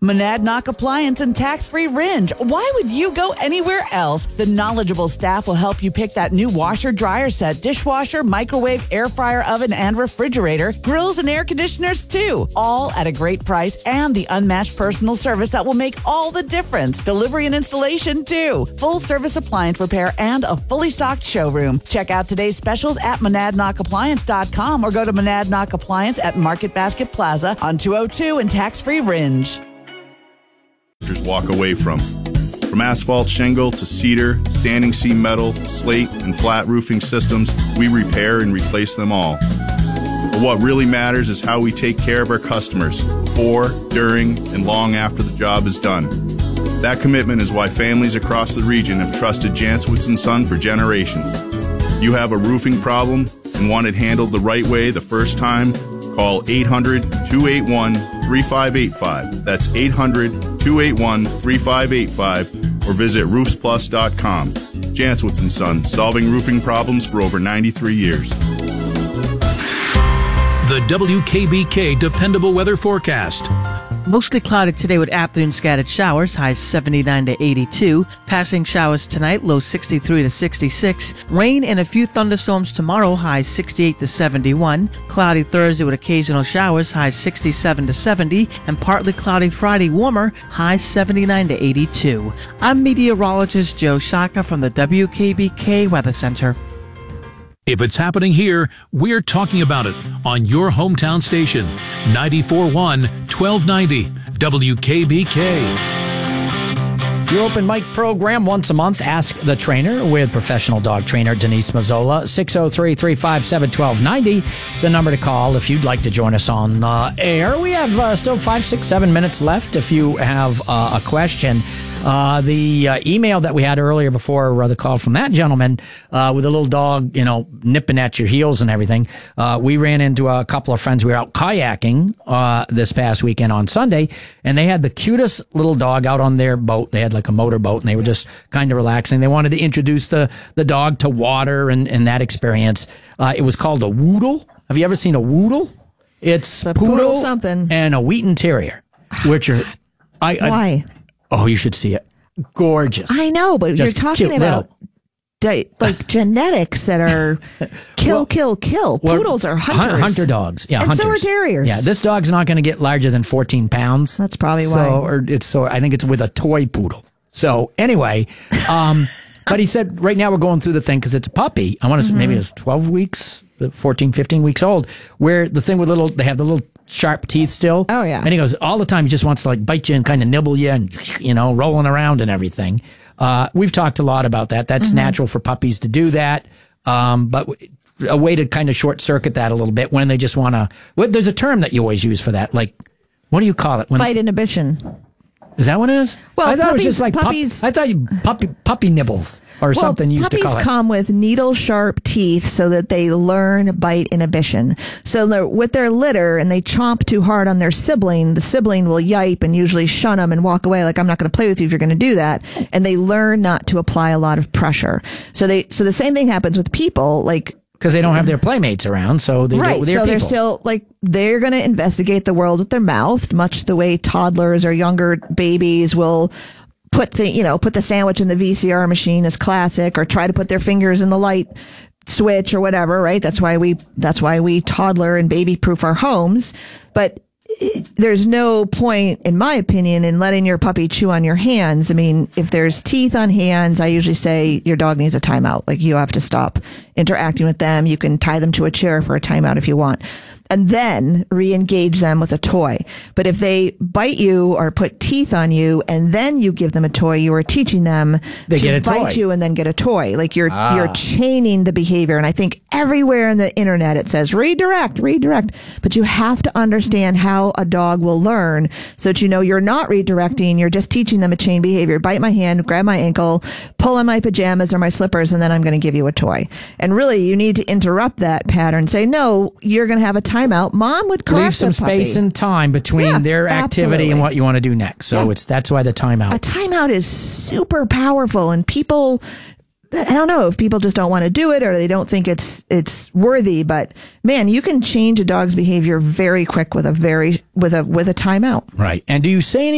Monadnock Appliance and tax-free Ringe. Why would you go anywhere else? The knowledgeable staff will help you pick that new washer, dryer set, dishwasher, microwave, air fryer, oven, and refrigerator, grills and air conditioners too. All at a great price and the unmatched personal service that will make all the difference. Delivery and installation too. Full service appliance repair and a fully stocked showroom. Check out today's specials at monadnockappliance.com or go to Monadnock Appliance at Market Basket Plaza on 202 and tax-free Ringe. Walk away from. From asphalt shingle to cedar, standing seam metal, slate, and flat roofing systems, we repair and replace them all. But what really matters is how we take care of our customers before, during, and long after the job is done. That commitment is why families across the region have trusted Jantzwitz & Son for generations. You have a roofing problem and want it handled the right way the first time? Call 800-281-3585. That's 800-281-3585 or visit roofsplus.com. Jantzwitz & Son, solving roofing problems for over 93 years. The WKBK Dependable Weather Forecast. Mostly cloudy today with afternoon scattered showers, highs 79 to 82. Passing showers tonight, low 63 to 66. Rain and a few thunderstorms tomorrow, highs 68 to 71. Cloudy Thursday with occasional showers, highs 67 to 70. And partly cloudy Friday, warmer, highs 79 to 82. I'm meteorologist Joe Shaka from the WKBK Weather Center. If it's happening here, we're talking about it on your hometown station, 94.1 1290 WKBK. Your open mic program once a month, Ask the Trainer with professional dog trainer Denise Mazzola, 603-357-1290, the number to call if you'd like to join us on the air. We have still 5, 6, 7 minutes left if you have a question. The email that we had earlier before the call from that gentleman with a little dog, nipping at your heels and everything. We ran into a couple of friends. We were out kayaking this past weekend on Sunday, and they had the cutest little dog out on their boat. They had like a motorboat, and they were just kind of relaxing. They wanted to introduce the dog to water and that experience. It was called a Woodle. Have you ever seen a Woodle? It's a poodle something and a Wheaten Terrier, which are why? Oh, you should see it. Gorgeous. I know, but Just you're talking about like genetics that are kill. Poodles are hunters. Hunter dogs. Yeah, and hunters. So are terriers. Yeah, this dog's not going to get larger than 14 pounds. That's probably why. I think it's with a toy poodle. So anyway, but he said right now we're going through the thing because it's a puppy. I want to say maybe it's 12 weeks, 14, 15 weeks old, where the thing with they have the little sharp teeth still. Oh, yeah. And he goes, all the time he just wants to bite you and kind of nibble you and, rolling around and everything. We've talked a lot about that. That's natural for puppies to do that. But a way to kind of short circuit that a little bit when they just want to, there's a term that you always use for that. Like, what do you call it? Bite inhibition. Is that what it is? Well, I thought puppies, it was just like puppies. I thought puppy nibbles or something you used to call it. Puppies come with needle sharp teeth so that they learn bite inhibition. So with their litter and they chomp too hard on their sibling, the sibling will yipe and usually shun them and walk away like, I'm not going to play with you if you're going to do that. And they learn not to apply a lot of pressure. So the same thing happens with people, because they don't have their playmates around, so they do it with their people. They're still they're going to investigate the world with their mouth, much the way toddlers or younger babies will put the sandwich in the VCR machine as classic, or try to put their fingers in the light switch or whatever. Right? That's why we toddler and baby proof our homes. But there's no point, in my opinion, in letting your puppy chew on your hands. I mean, if there's teeth on hands, I usually say your dog needs a timeout. You have to stop interacting with them. You can tie them to a chair for a timeout if you want, and then re-engage them with a toy. But if they bite you or put teeth on you and then you give them a toy, you are teaching them to bite you and then get a toy. You're chaining the behavior. And I think everywhere on the internet it says redirect. But you have to understand how a dog will learn so that you're not redirecting. You're just teaching them a chain behavior. Bite my hand, grab my ankle, pull on my pajamas or my slippers, and then I'm going to give you a toy. And really, you need to interrupt that pattern. Say, no, you're going to have a timeout. Mom would correct leave some space and time between their activity and what you want to do next. So that's why the timeout. A timeout is super powerful, and people, I don't know if people just don't want to do it or they don't think it's worthy. But man, you can change a dog's behavior very quick with a timeout. Right. And do you say anything